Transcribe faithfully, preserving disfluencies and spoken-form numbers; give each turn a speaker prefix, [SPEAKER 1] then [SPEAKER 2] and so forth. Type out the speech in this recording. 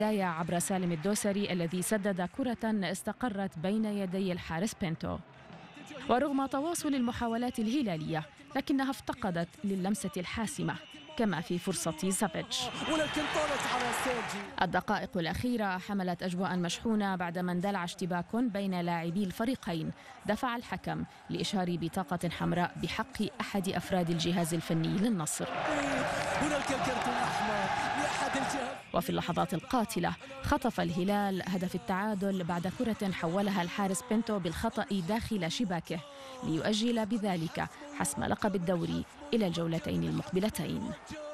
[SPEAKER 1] بداية عبر سالم الدوسري الذي سدد كرة استقرت بين يدي الحارس بينتو. ورغم تواصل المحاولات الهلالية لكنها افتقدت للمسة الحاسمة كما في فرصة زافيتش. الدقائق الأخيرة حملت أجواء مشحونة بعدما اندلع اشتباك بين لاعبي الفريقين دفع الحكم لإشهار بطاقة حمراء بحق أحد أفراد الجهاز الفني للنصر. وفي اللحظات القاتلة خطف الهلال هدف التعادل بعد كرة حولها الحارس بينتو بالخطأ داخل شباكه ليؤجل بذلك حسم لقب الدوري إلى الجولتين المقبلتين.